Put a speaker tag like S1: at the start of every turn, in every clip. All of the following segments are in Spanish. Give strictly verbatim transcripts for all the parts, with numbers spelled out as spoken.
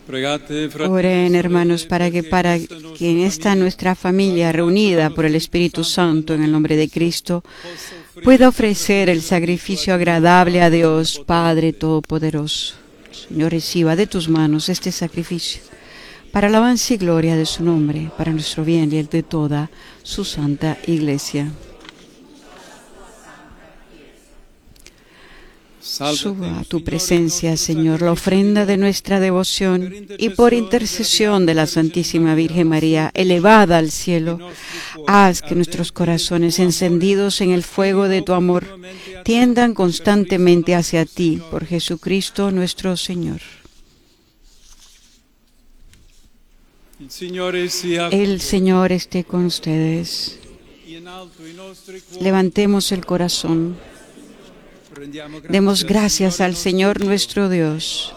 S1: Oren, hermanos, para que para que en esta nuestra familia reunida por el Espíritu Santo en el nombre de Cristo pueda ofrecer el sacrificio agradable a Dios Padre Todopoderoso. Señor, reciba de tus manos este sacrificio para alabanza y gloria de su nombre, para nuestro bien y el de toda su santa Iglesia. Suba a tu presencia, Señor, la ofrenda de nuestra devoción y por intercesión de la Santísima Virgen María, elevada al cielo, haz que nuestros corazones encendidos en el fuego de tu amor tiendan constantemente hacia ti, por Jesucristo nuestro Señor. El Señor esté con ustedes. Levantemos el corazón. Demos gracias al Señor nuestro Dios.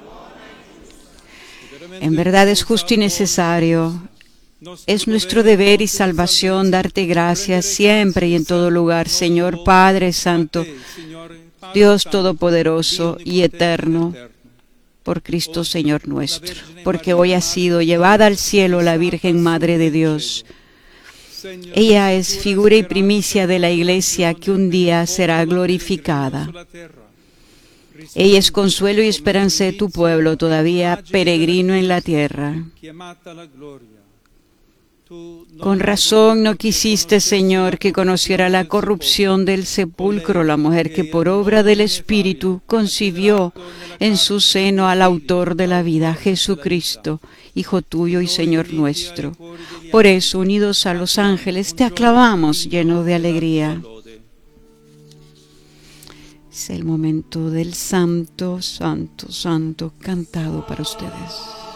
S1: En verdad es justo y necesario, es nuestro deber y salvación darte gracias siempre y en todo lugar, Señor Padre Santo, Dios Todopoderoso y Eterno, por Cristo Señor nuestro, porque hoy ha sido llevada al cielo la Virgen Madre de Dios. Ella es figura y primicia de la Iglesia que un día será glorificada. Ella es consuelo y esperanza de tu pueblo, todavía peregrino en la tierra. Con razón no quisiste, Señor, que conociera la corrupción del sepulcro la mujer que por obra del Espíritu concibió en su seno al autor de la vida, Jesucristo, Hijo tuyo y Señor nuestro. Por eso, unidos a los ángeles, te aclamamos llenos de alegría. Es el momento del Santo, Santo, Santo cantado para ustedes.